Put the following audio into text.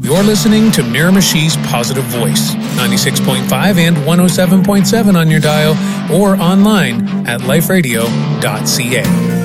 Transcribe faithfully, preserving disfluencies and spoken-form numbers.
You're listening to Miramichi's Positive Voice, ninety-six point five and one oh seven point seven on your dial, or online at life radio dot c a.